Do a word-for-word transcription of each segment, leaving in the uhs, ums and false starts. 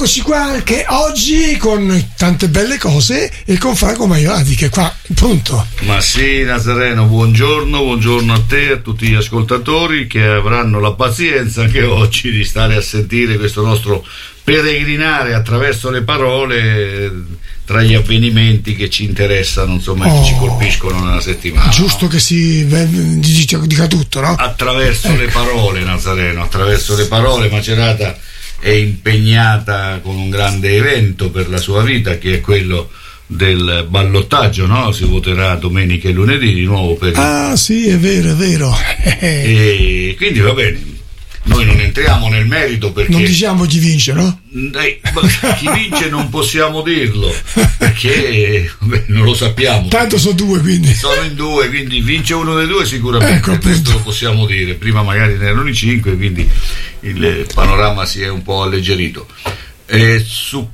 eccoci qua che oggi con tante belle cose e con Franco Maiorati che è qua pronto. Ma sì, Nazareno, buongiorno, buongiorno a te e a tutti gli ascoltatori che avranno la pazienza anche oggi di stare a sentire questo nostro peregrinare attraverso le parole tra gli avvenimenti che ci interessano, insomma, oh, che ci colpiscono nella settimana. Giusto, no? Che si dica tutto, no? Attraverso ecco. le parole, Nazareno, attraverso le parole. Macerata è impegnata con un grande evento per la sua vita, che è quello del ballottaggio, no? Si voterà domenica e lunedì di nuovo per il... Ah sì, è vero, è vero. E quindi va bene, noi non entriamo nel merito perché non diciamo chi vince, no? Dai, chi vince non possiamo dirlo perché vabbè, non lo sappiamo. Tanto sono due, quindi sono in due, quindi vince uno dei due sicuramente, ecco, questo lo possiamo dire. Prima magari ne erano in cinque, quindi il panorama si è un po' alleggerito. E su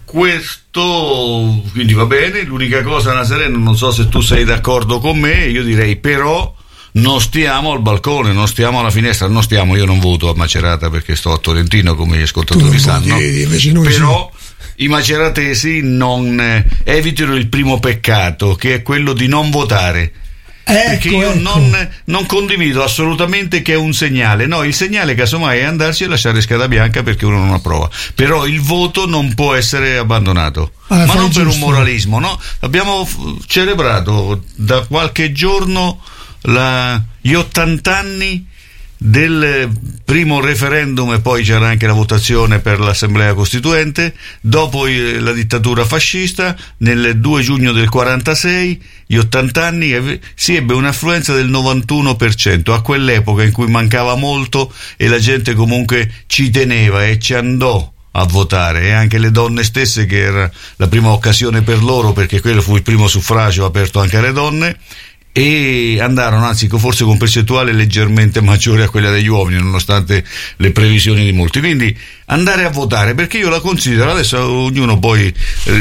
questo quindi va bene. L'unica cosa, Nazareno, non so se tu sei d'accordo con me, io direi però non stiamo al balcone, non stiamo alla finestra, non stiamo, io non voto a Macerata perché sto a Tolentino, come gli ascoltatori sanno, però i maceratesi non eh, evitino il primo peccato, che è quello di non votare. Ecco, perché io ecco. non, non condivido assolutamente che è un segnale. No, il segnale casomai è andarci e lasciare scheda bianca perché uno non approva, però il voto non può essere abbandonato. Ah, ma non giusto. Per un moralismo, no? Abbiamo f- celebrato da qualche giorno la, gli ottant'anni del primo referendum, e poi c'era anche la votazione per l'Assemblea Costituente dopo la dittatura fascista nel due giugno del quarantasei. Gli ottant'anni, e si ebbe un'affluenza del novantuno per cento a quell'epoca in cui mancava molto e la gente comunque ci teneva e ci andò a votare, e anche le donne stesse, che era la prima occasione per loro perché quello fu il primo suffragio aperto anche alle donne, e andarono, anzi forse con percentuale leggermente maggiore a quella degli uomini nonostante le previsioni di molti. Quindi andare a votare, perché io la considero, adesso ognuno poi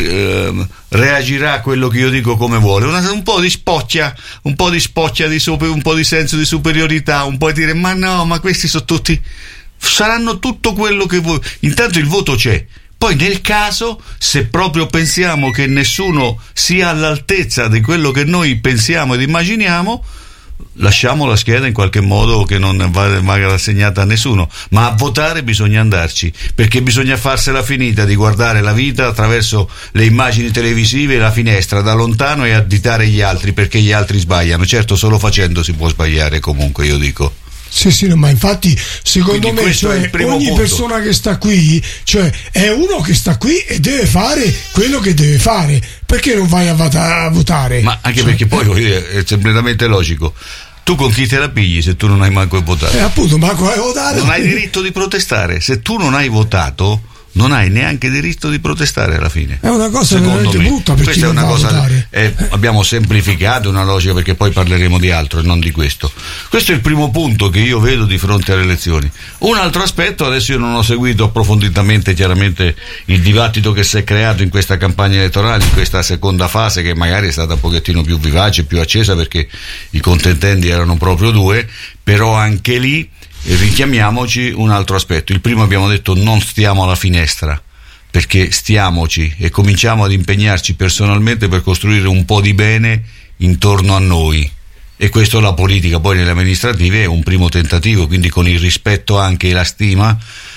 eh, reagirà a quello che io dico come vuole, una, un po' di spocchia, un po' di spocchia di super, un po' di senso di superiorità, un po' di dire ma no, ma questi sono tutti, saranno tutto quello che vuoi. Intanto il voto c'è. Poi nel caso, se proprio pensiamo che nessuno sia all'altezza di quello che noi pensiamo ed immaginiamo, lasciamo la scheda in qualche modo che non vada rassegnata a nessuno, ma a votare bisogna andarci, perché bisogna farsela finita di guardare la vita attraverso le immagini televisive e la finestra da lontano e additare gli altri perché gli altri sbagliano. Certo, solo facendo si può sbagliare comunque, io dico. Sì, sì, no, ma infatti secondo Quindi me cioè, ogni punto. persona che sta qui, cioè è uno che sta qui e deve fare quello che deve fare. Perché non vai a, vota- a votare? Ma anche cioè, perché poi voglio dire, è completamente logico. Tu con chi te la pigli se tu non hai manco votato? Eh, appunto, manco hai votato. Non hai diritto di protestare. Se tu non hai votato, non hai neanche diritto di protestare alla fine. È una cosa veramente brutta per chi non va a votare. È, abbiamo semplificato una logica perché poi parleremo di altro e non di questo. Questo è il primo punto che io vedo di fronte alle elezioni. Un altro aspetto, adesso io non ho seguito approfonditamente chiaramente il dibattito che si è creato in questa campagna elettorale, in questa seconda fase che magari è stata un pochettino più vivace, più accesa perché i contentendi erano proprio due, però anche lì richiamiamoci un altro aspetto. Il primo, abbiamo detto, non stiamo alla finestra, perché stiamoci e cominciamo ad impegnarci personalmente per costruire un po' di bene intorno a noi, e questo la politica poi nelle amministrative è un primo tentativo, quindi con il rispetto anche e la stima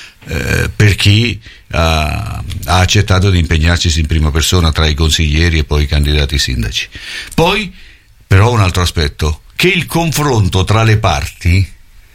eh, per chi ha, ha accettato di impegnarci in prima persona tra i consiglieri e poi i candidati sindaci. Poi però un altro aspetto, che il confronto tra le parti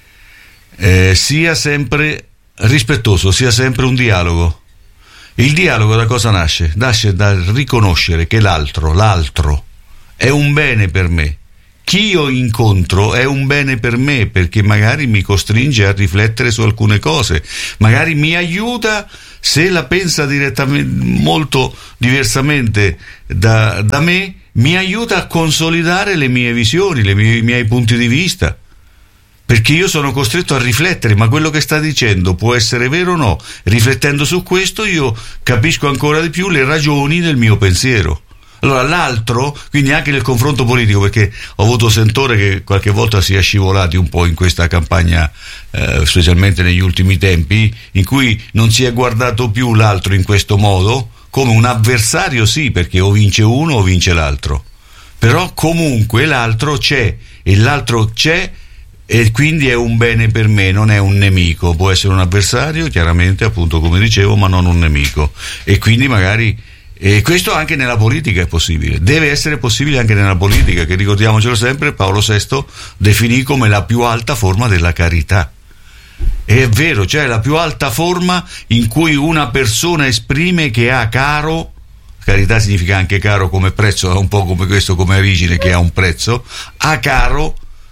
Eh, sia sempre rispettoso, sia sempre un dialogo. Il dialogo da cosa nasce? Nasce dal riconoscere che l'altro, l'altro è un bene per me. Chi io incontro è un bene per me, perché magari mi costringe a riflettere su alcune cose, magari mi aiuta se la pensa direttamente molto diversamente da, da me, mi aiuta a consolidare le mie visioni, le mie, i miei punti di vista. Perché io sono costretto a riflettere, ma quello che sta dicendo può essere vero o no? Riflettendo su questo io capisco ancora di più le ragioni del mio pensiero. Allora l'altro, quindi anche nel confronto politico, perché ho avuto sentore che qualche volta si è scivolati un po' in questa campagna, eh, specialmente negli ultimi tempi, in cui non si è guardato più l'altro in questo modo, come un avversario, sì, perché o vince uno o vince l'altro, però comunque l'altro c'è, e l'altro c'è e quindi è un bene per me, non è un nemico. Può essere un avversario, chiaramente, appunto, come dicevo, ma non un nemico. E quindi magari, e questo anche nella politica è possibile, deve essere possibile anche nella politica, che ricordiamocelo sempre, Paolo sesto definì come la più alta forma della carità. E è vero, cioè la più alta forma in cui una persona esprime che ha caro, carità significa anche caro come prezzo, è un po' come questo, come origine, che ha un prezzo, ha caro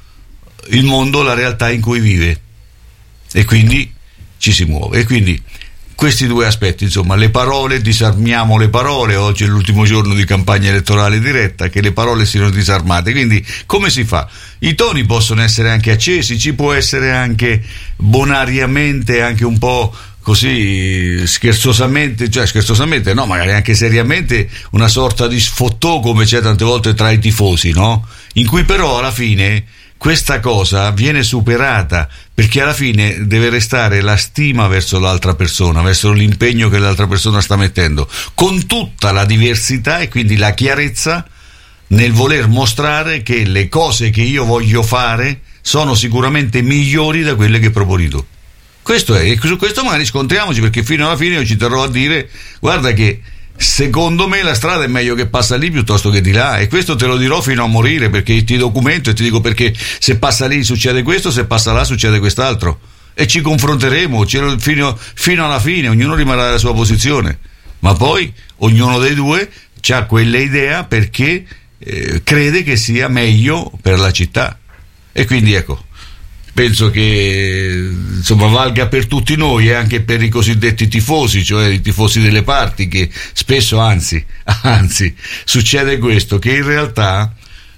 il mondo, la realtà in cui vive, e quindi ci si muove. E quindi questi due aspetti, insomma, le parole, disarmiamo le parole. Oggi è l'ultimo giorno di campagna elettorale diretta, che le parole siano disarmate. Quindi come si fa? I toni possono essere anche accesi, ci può essere anche bonariamente, anche un po' così scherzosamente, cioè scherzosamente no, magari anche seriamente, una sorta di sfottò, come c'è tante volte tra i tifosi, no? In cui però alla fine questa cosa viene superata, perché alla fine deve restare la stima verso l'altra persona, verso l'impegno che l'altra persona sta mettendo, con tutta la diversità e quindi la chiarezza nel voler mostrare che le cose che io voglio fare sono sicuramente migliori da quelle che proponi tu. Questo è, e su questo magari scontriamoci, perché fino alla fine io ci terrò a dire: guarda che secondo me la strada è meglio che passa lì piuttosto che di là, e questo te lo dirò fino a morire, perché ti documento e ti dico perché se passa lì succede questo, se passa là succede quest'altro, e ci confronteremo fino, fino alla fine, ognuno rimarrà nella sua posizione, ma poi ognuno dei due ha quella idea perché eh, crede che sia meglio per la città. E quindi ecco, penso che insomma valga per tutti noi e anche per i cosiddetti tifosi, cioè i tifosi delle parti, che spesso, anzi, anzi, succede questo, che in realtà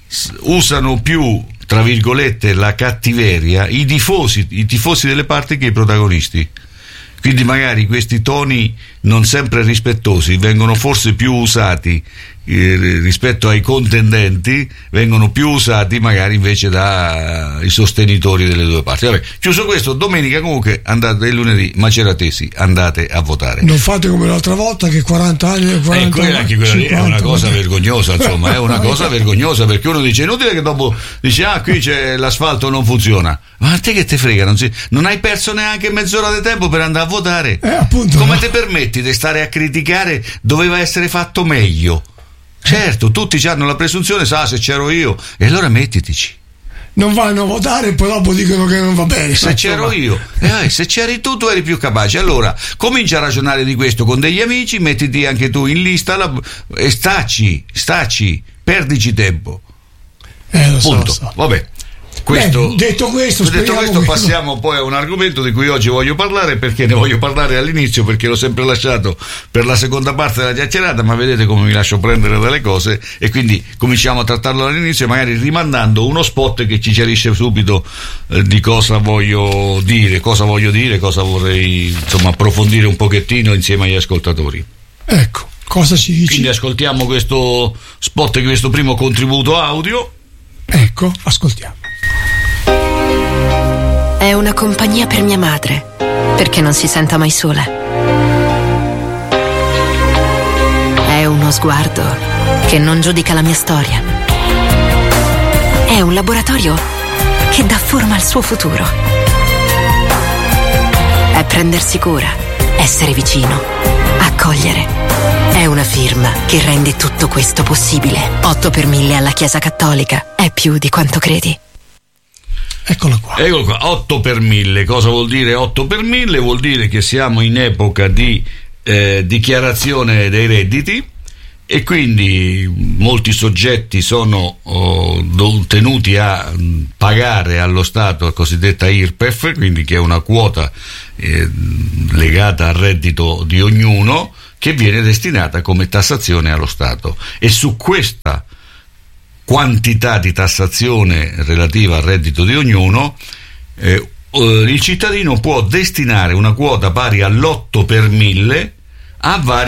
usano più, tra virgolette, la cattiveria i tifosi, i tifosi delle parti che i protagonisti. Quindi magari questi toni non sempre rispettosi vengono forse più usati eh, rispetto ai contendenti, vengono più usati magari invece dai uh, sostenitori delle due parti. Vabbè, chiuso questo, domenica comunque andate, il lunedì, maceratesi, andate a votare. Non fate come l'altra volta che quaranta anni, quaranta, eh, quella, anche quella cinquanta, lì è una cosa vergognosa, insomma, è una cosa vergognosa, perché uno dice, inutile che dopo dice ah qui c'è l'asfalto, non funziona, ma a te che te frega, non, si, non hai perso neanche mezz'ora di tempo per andare a votare, eh, appunto, come no. Ti permetti di stare a criticare? Doveva essere fatto meglio. Certo, tutti hanno la presunzione, sa, se c'ero io, e allora mettitici. Non vanno a votare e poi dopo dicono che non va bene. Se c'ero io, eh, se c'eri tu, tu eri più capace. Allora comincia a ragionare di questo con degli amici, mettiti anche tu in lista la, e staci, staci, perdici tempo. Eh, lo so, punto. Lo so. Vabbè. Questo, Beh, detto questo, detto questo che... passiamo poi a un argomento di cui oggi voglio parlare, perché ne voglio parlare all'inizio, perché l'ho sempre lasciato per la seconda parte della chiacchierata, ma vedete come mi lascio prendere dalle cose, e quindi cominciamo a trattarlo all'inizio, magari rimandando uno spot che ci chiarisce subito eh, di cosa voglio dire, cosa voglio dire, cosa vorrei insomma approfondire un pochettino insieme agli ascoltatori. Ecco, cosa ci dici? Quindi ascoltiamo questo spot, questo primo contributo audio. Ecco, ascoltiamo. È una compagnia per mia madre, perché non si senta mai sola. È uno sguardo che non giudica la mia storia. È un laboratorio che dà forma al suo futuro. È prendersi cura, essere vicino, accogliere. È una firma che rende tutto questo possibile. otto per mille alla Chiesa Cattolica. È più di quanto credi. Eccola qua. Eccolo qua, otto per mille. Cosa vuol dire otto per mille? Vuol dire che siamo in epoca di eh, dichiarazione dei redditi, e quindi molti soggetti sono oh, tenuti a pagare allo Stato la cosiddetta I R P E F, quindi che è una quota eh, legata al reddito di ognuno, che viene destinata come tassazione allo Stato. E su questa quantità di tassazione relativa al reddito di ognuno, eh, il cittadino può destinare una quota pari all'otto per mille a vari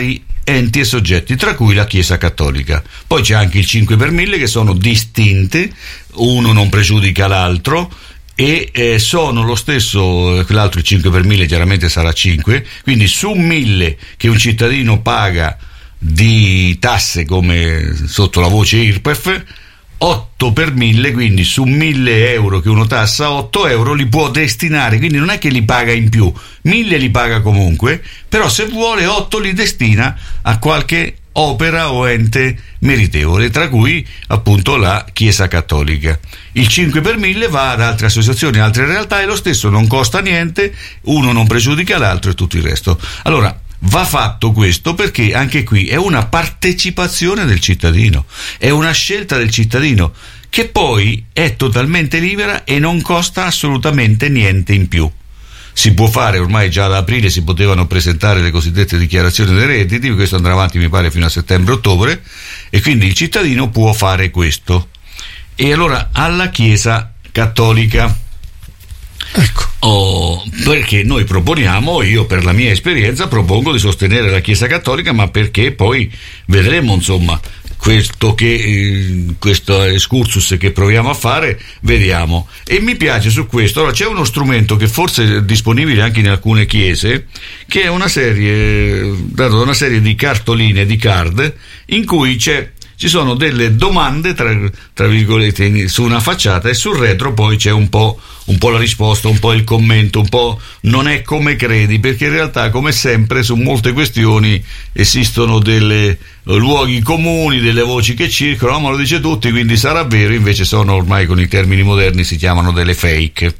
enti e soggetti, tra cui la Chiesa Cattolica. Poi c'è anche il cinque per mille, che sono distinte, uno non pregiudica l'altro, e eh, sono lo stesso, l'altro il cinque per mille chiaramente sarà cinque, quindi su mille che un cittadino paga di tasse come sotto la voce I R P E F, otto per mille, quindi su mille euro che uno tassa, otto euro li può destinare, quindi non è che li paga in più, mille li paga comunque, però se vuole otto li destina a qualche opera o ente meritevole, tra cui appunto la Chiesa Cattolica. Il cinque per mille va ad altre associazioni, altre realtà, e lo stesso non costa niente, uno non pregiudica l'altro e tutto il resto. Allora va fatto questo perché anche qui è una partecipazione del cittadino, è una scelta del cittadino che poi è totalmente libera e non costa assolutamente niente in più. Si può fare, ormai già ad aprile si potevano presentare le cosiddette dichiarazioni dei redditi, questo andrà avanti mi pare fino a settembre-ottobre, e quindi il cittadino può fare questo. E allora alla Chiesa Cattolica, ecco, oh, perché noi proponiamo, io per la mia esperienza propongo di sostenere la Chiesa Cattolica, ma perché poi vedremo insomma questo che eh, questo excursus che proviamo a fare, vediamo. E mi piace su questo. Allora, c'è uno strumento che forse è disponibile anche in alcune chiese, che è una serie dato da una serie di cartoline, di card, in cui c'è ci sono delle domande tra, tra virgolette su una facciata, e sul retro poi c'è un po', un po' la risposta, un po' il commento, un po' non è come credi, perché in realtà come sempre su molte questioni esistono delle luoghi comuni, delle voci che circolano, ma lo dice tutti, quindi sarà vero, invece sono ormai con i termini moderni si chiamano delle fake.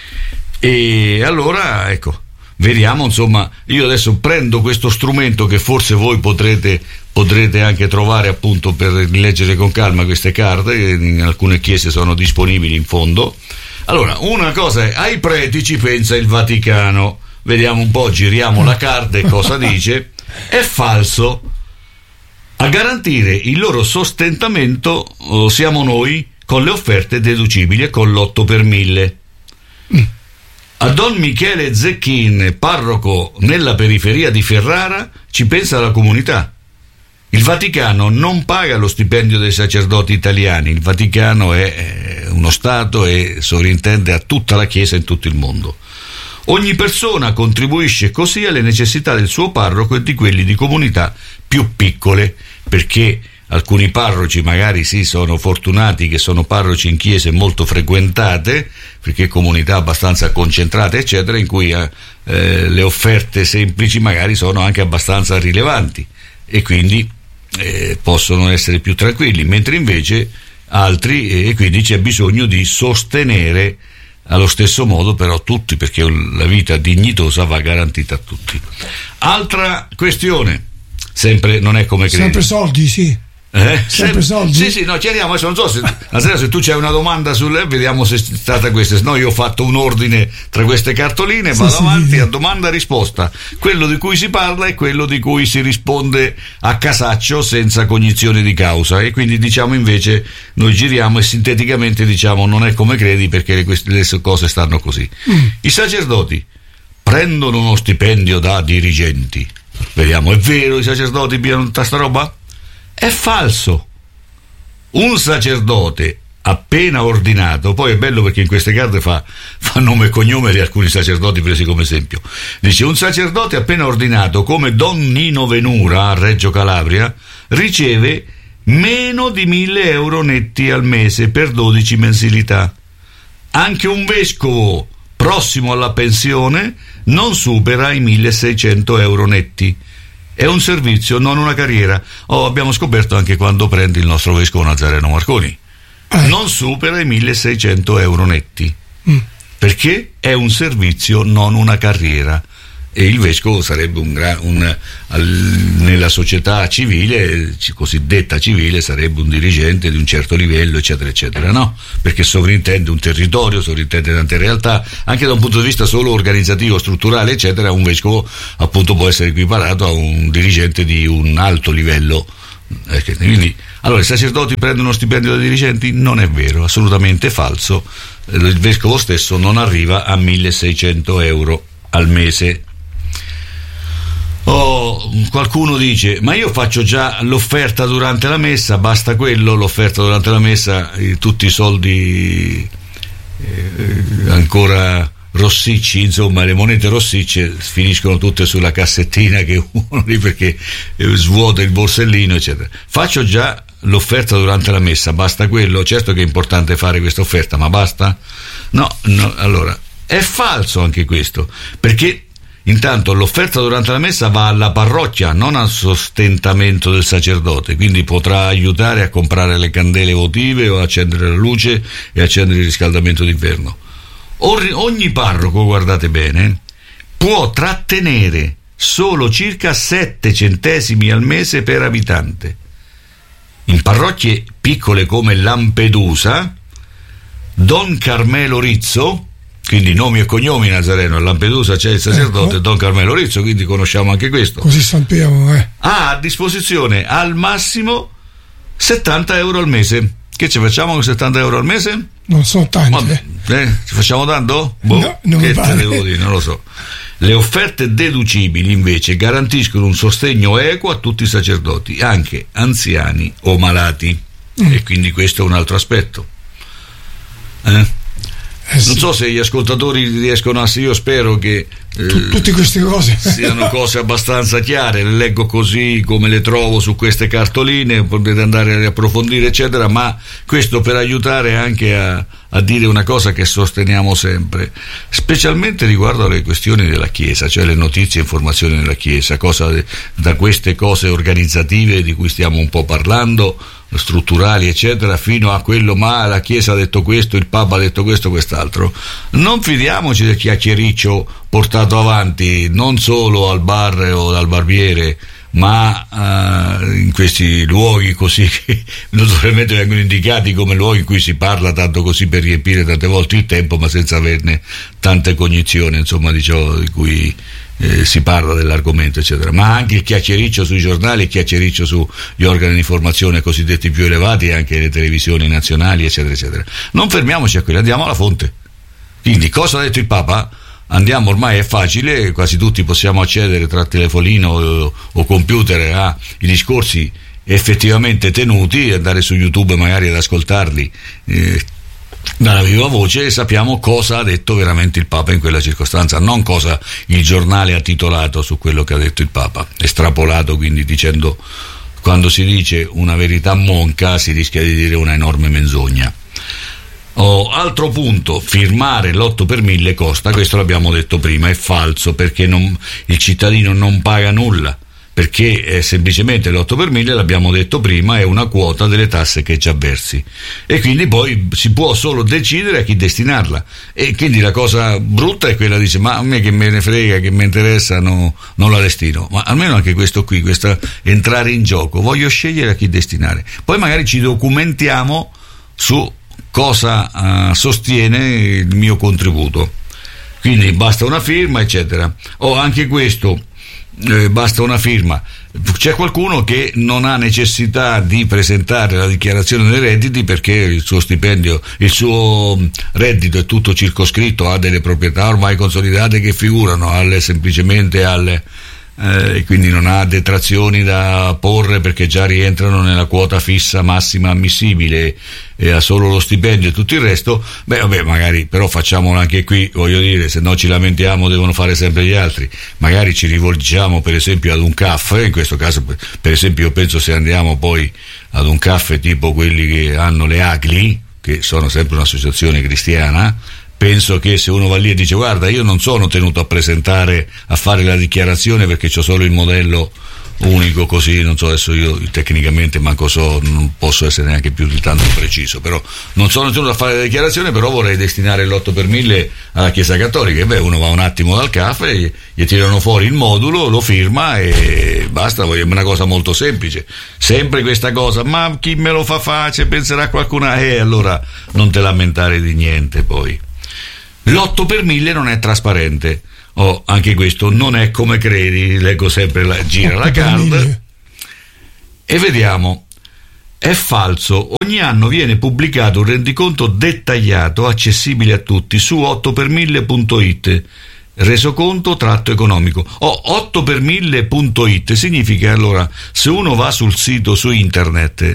E allora ecco, vediamo insomma, io adesso prendo questo strumento che forse voi potrete potrete anche trovare appunto per leggere con calma queste carte, che in alcune chiese sono disponibili in fondo. Allora, una cosa è, ai preti ci pensa il Vaticano, vediamo un po', giriamo la carta e cosa dice. È falso. A garantire il loro sostentamento oh, siamo noi, con le offerte deducibili e con l'otto per mille. Mm. A Don Michele Zecchin, parroco nella periferia di Ferrara, ci pensa la comunità. Il Vaticano non paga lo stipendio dei sacerdoti italiani, il Vaticano è uno Stato e sovrintende a tutta la Chiesa in tutto il mondo. Ogni persona contribuisce così alle necessità del suo parroco e di quelli di comunità più piccole, perché alcuni parroci magari sì sono fortunati che sono parroci in chiese molto frequentate, perché comunità abbastanza concentrate eccetera, in cui eh, le offerte semplici magari sono anche abbastanza rilevanti e quindi eh, possono essere più tranquilli, mentre invece altri, e eh, quindi c'è bisogno di sostenere allo stesso modo però tutti, perché la vita dignitosa va garantita a tutti. Altra questione, sempre non è come credi. Sempre soldi, sì. Eh? Sempre soldi? Sì, sì, no, chiariamo, adesso non so se, sera, se tu c'hai una domanda sul, vediamo se è stata questa, se no io ho fatto un ordine tra queste cartoline, vado sì, avanti sì. A domanda risposta, quello di cui si parla è quello di cui si risponde a casaccio senza cognizione di causa, e quindi diciamo invece noi giriamo e sinteticamente diciamo non è come credi, perché le, queste, le cose stanno così. mm. I sacerdoti prendono uno stipendio da dirigenti, vediamo, è vero i sacerdoti pigliano tutta sta roba? È falso. Un sacerdote appena ordinato, poi è bello perché in queste carte fa, fa nome e cognome di alcuni sacerdoti presi come esempio, dice: un sacerdote appena ordinato come Don Nino Venura a Reggio Calabria riceve meno di mille euro netti al mese per dodici mensilità. Anche un vescovo prossimo alla pensione non supera i milleseicento euro netti. È un servizio, non una carriera. Oh, abbiamo scoperto anche quando prende il nostro vescovo Nazareno Marconi. Eh. Non supera i milleseicento euro netti. Mm. Perché è un servizio, non una carriera. E il vescovo sarebbe un, gran, un al, nella società civile, cosiddetta civile, sarebbe un dirigente di un certo livello, eccetera, eccetera, no? Perché sovrintende un territorio, sovrintende tante realtà, anche da un punto di vista solo organizzativo, strutturale, eccetera. Un vescovo appunto può essere equiparato a un dirigente di un alto livello. Quindi, allora, i sacerdoti prendono stipendio da dirigenti? Non è vero, assolutamente falso. Il vescovo stesso non arriva a milleseicento euro al mese. Oh, però qualcuno dice: ma io faccio già l'offerta durante la messa, basta quello, l'offerta durante la messa, eh, tutti i soldi eh, ancora rossicci, insomma le monete rossicce finiscono tutte sulla cassettina che uno lì perché eh, svuota il borsellino eccetera. Faccio già l'offerta durante la messa, basta quello? Certo che è importante fare questa offerta, ma basta? No, no, allora è falso anche questo, perché intanto l'offerta durante la messa va alla parrocchia, non al sostentamento del sacerdote, quindi potrà aiutare a comprare le candele votive o accendere la luce e accendere il riscaldamento d'inverno. Ogni parroco, guardate bene, può trattenere solo circa sette centesimi al mese per abitante. In parrocchie piccole come Lampedusa, Don Carmelo Rizzo, quindi nomi e cognomi Nazareno, a Lampedusa c'è il sacerdote, ecco. Don Carmelo Rizzo, quindi conosciamo anche questo. Così sappiamo, eh. Ha a disposizione al massimo settanta euro al mese. Che ci facciamo con settanta euro al mese? Non so tanti. Eh, ci facciamo tanto? Boh, no, non che mi pare. Te devo dire, non lo so. Le offerte deducibili invece garantiscono un sostegno equo a tutti i sacerdoti, anche anziani o malati, mm. e quindi questo è un altro aspetto. Eh? Eh sì. Non so se gli ascoltatori riescono a... io spero che eh, T- tutte queste cose siano cose abbastanza chiare, le leggo così come le trovo su queste cartoline, potete andare a approfondire eccetera, ma questo per aiutare anche a, a dire una cosa che sosteniamo sempre, specialmente riguardo alle questioni della Chiesa, cioè le notizie e informazioni della Chiesa, cosa de, da queste cose organizzative di cui stiamo un po' parlando, strutturali eccetera, fino a quello ma la Chiesa ha detto questo, il Papa ha detto questo, quest'altro. Non fidiamoci del chiacchiericcio portato avanti non solo al bar o dal barbiere, ma uh, in questi luoghi così che notoriamente vengono indicati come luoghi in cui si parla tanto così per riempire tante volte il tempo, ma senza averne tante cognizioni, insomma, di ciò di cui eh, si parla dell'argomento eccetera. Ma anche il chiacchiericcio sui giornali, il chiacchiericcio sugli organi di informazione cosiddetti più elevati e anche le televisioni nazionali eccetera eccetera. Non fermiamoci a quello, andiamo alla fonte. Quindi cosa ha detto il Papa? Andiamo, ormai è facile, quasi tutti possiamo accedere tra telefonino o, o computer ai discorsi effettivamente tenuti e andare su YouTube magari ad ascoltarli eh, dalla viva voce, e sappiamo cosa ha detto veramente il Papa in quella circostanza, non cosa il giornale ha titolato su quello che ha detto il Papa, estrapolato, quindi dicendo, quando si dice una verità monca si rischia di dire una enorme menzogna. Oh, altro punto, firmare l'otto per mille costa, questo l'abbiamo detto prima, è falso, perché non, il cittadino non paga nulla, perché è semplicemente l'otto per mille, l'abbiamo detto prima, è una quota delle tasse che già versi, e quindi poi si può solo decidere a chi destinarla, e quindi la cosa brutta è quella, dice, ma a me che me ne frega, che mi interessa, no, non la destino. Ma almeno anche questo qui, questa entrare in gioco, voglio scegliere a chi destinare, poi magari ci documentiamo su cosa uh, sostiene il mio contributo, quindi basta una firma eccetera, o oh, anche questo eh, basta una firma. C'è qualcuno che non ha necessità di presentare la dichiarazione dei redditi perché il suo stipendio, il suo reddito è tutto circoscritto, ha delle proprietà ormai consolidate che figurano alle, semplicemente alle Eh, quindi non ha detrazioni da porre perché già rientrano nella quota fissa massima ammissibile, e ha solo lo stipendio e tutto il resto. Beh, vabbè, magari però facciamolo anche qui, voglio dire, se no ci lamentiamo devono fare sempre gli altri, magari ci rivolgiamo per esempio ad un C A F, in questo caso per esempio io penso, se andiamo poi ad un C A F tipo quelli che hanno le A C L I, che sono sempre un'associazione cristiana, penso che se uno va lì e dice guarda io non sono tenuto a presentare, a fare la dichiarazione perché c'ho solo il modello unico, così, non so, adesso io tecnicamente manco so, non posso essere neanche più di tanto preciso, però non sono tenuto a fare la dichiarazione, però vorrei destinare l'otto per mille alla Chiesa Cattolica, e beh, uno va un attimo dal C A F e gli tirano fuori il modulo, lo firma e basta. È una cosa molto semplice, sempre questa cosa, ma chi me lo fa facile, penserà qualcuno, e eh, allora non te lamentare di niente. Poi l'otto per mille non è trasparente, oh, anche questo non è come credi, leggo sempre la, gira la card e vediamo, è falso, ogni anno viene pubblicato un rendiconto dettagliato accessibile a tutti su otto per mille punto it resoconto tratto economico. Oh, otto per mille punto it significa, allora, se uno va sul sito su internet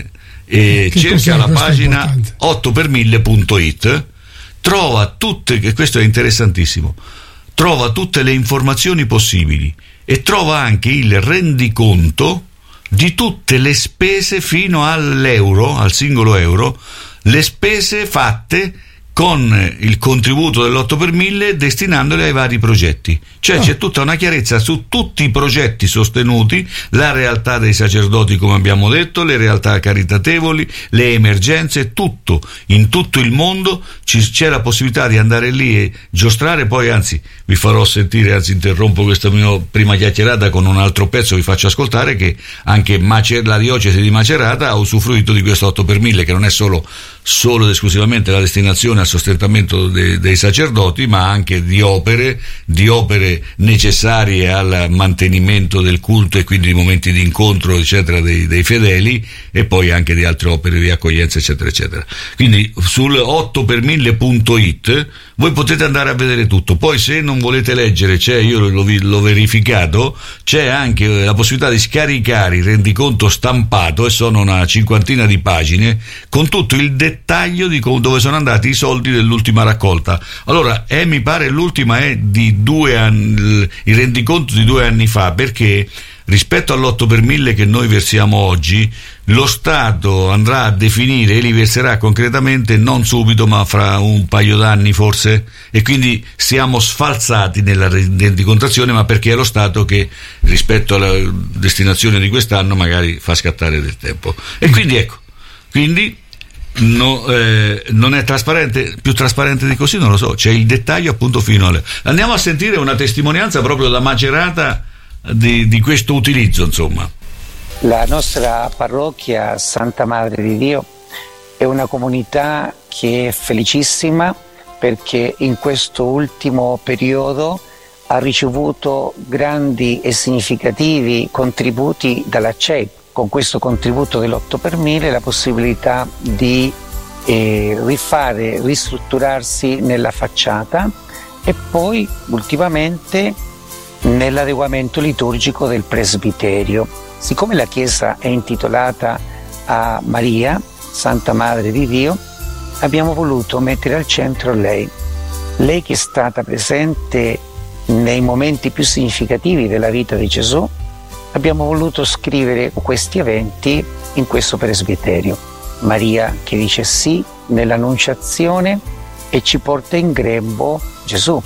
e che cerca la pagina otto per mille punto it, trova tutte, che questo è interessantissimo, trova tutte le informazioni possibili e trova anche il rendiconto di tutte le spese fino all'euro, al singolo euro, le spese fatte con il contributo dell'otto per mille destinandole ai vari progetti. Cioè oh. c'è tutta una chiarezza su tutti i progetti sostenuti, la realtà dei sacerdoti, come abbiamo detto, le realtà caritatevoli, le emergenze, tutto, in tutto il mondo ci, c'è la possibilità di andare lì e giostrare. Poi anzi vi farò sentire, anzi interrompo questa mia prima chiacchierata con un altro pezzo, vi faccio ascoltare che anche Macer- la diocesi di Macerata ha usufruito di questo otto per mille, che non è solo solo ed esclusivamente la destinazione al sostentamento de, dei sacerdoti, ma anche di opere, di opere necessarie al mantenimento del culto e quindi di momenti di incontro eccetera dei, dei fedeli, e poi anche di altre opere di accoglienza eccetera eccetera. Quindi sul otto per mille punto it voi potete andare a vedere tutto. Poi se non volete leggere, c'è, io l'ho, l'ho verificato, c'è anche la possibilità di scaricare il rendiconto stampato, e sono una cinquantina di pagine con tutto il dettaglio di dove sono andati i soldi dell'ultima raccolta. Allora è, mi pare l'ultima è di due anni, il rendiconto di due anni fa, perché rispetto all'otto per mille che noi versiamo oggi, lo Stato andrà a definire e li verserà concretamente non subito ma fra un paio d'anni forse, e quindi siamo sfalsati nella rendicontazione, ma perché è lo Stato che rispetto alla destinazione di quest'anno magari fa scattare del tempo. E quindi ecco, quindi No, eh, non è trasparente, più trasparente di così non lo so, c'è il dettaglio appunto fino alle... Andiamo a sentire una testimonianza proprio da Macerata di, di questo utilizzo, insomma. La nostra parrocchia Santa Madre di Dio è una comunità che è felicissima perché in questo ultimo periodo ha ricevuto grandi e significativi contributi dalla C E I. Con questo contributo dell'otto per mille la possibilità di eh, rifare, ristrutturarsi nella facciata e poi ultimamente nell'adeguamento liturgico del presbiterio. Siccome la chiesa è intitolata a Maria, Santa Madre di Dio, abbiamo voluto mettere al centro lei. Lei che è stata presente nei momenti più significativi della vita di Gesù, abbiamo voluto scrivere questi eventi in questo presbiterio. Maria che dice sì nell'annunciazione e ci porta in grembo Gesù.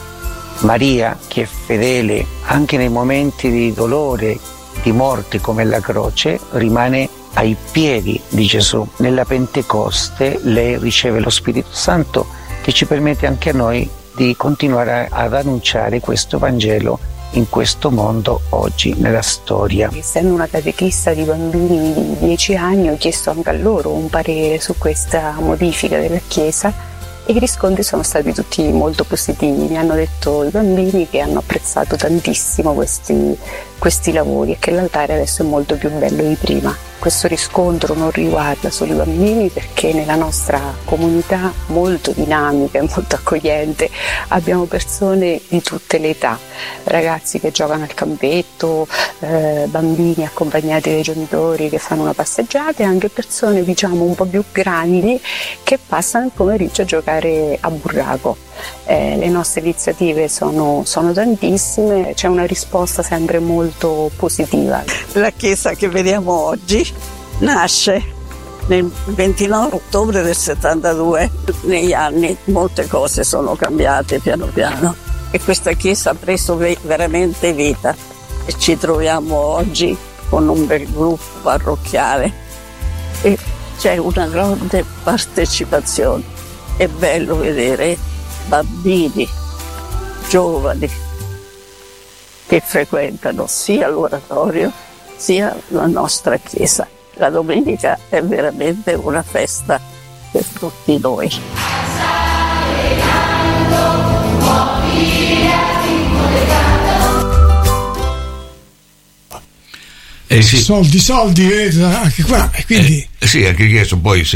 Maria che è fedele anche nei momenti di dolore, di morte come la croce, rimane ai piedi di Gesù. Nella Pentecoste lei riceve lo Spirito Santo che ci permette anche a noi di continuare ad annunciare questo Vangelo in questo mondo oggi, nella storia. Essendo una catechista di bambini di dieci anni, ho chiesto anche a loro un parere su questa modifica della Chiesa e i riscontri sono stati tutti molto positivi. Mi hanno detto i bambini che hanno apprezzato tantissimo questi, questi lavori e che l'altare adesso è molto più bello di prima. Questo riscontro non riguarda solo i bambini, perché nella nostra comunità molto dinamica e molto accogliente abbiamo persone di tutte le età, ragazzi che giocano al campetto, eh, bambini accompagnati dai genitori che fanno una passeggiata e anche persone diciamo un po' più grandi che passano il pomeriggio a giocare a burraco. Eh, le nostre iniziative sono, sono tantissime, c'è una risposta sempre molto positiva. La chiesa che vediamo oggi nasce nel ventinove ottobre del settantadue. Negli anni molte cose sono cambiate piano piano e questa chiesa ha preso veramente vita e ci troviamo oggi con un bel gruppo parrocchiale e c'è una grande partecipazione. È bello vedere bambini, giovani che frequentano sia l'oratorio sia la nostra chiesa. La domenica è veramente una festa per tutti noi. Eh sì. Soldi, soldi, eh, anche qua, e quindi... Eh, sì, anche questo poi